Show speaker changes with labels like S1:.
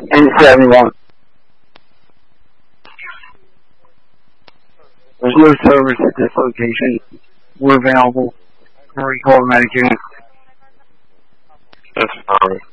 S1: N71. There's no service at this location. We're available for recall medication.
S2: That's fine.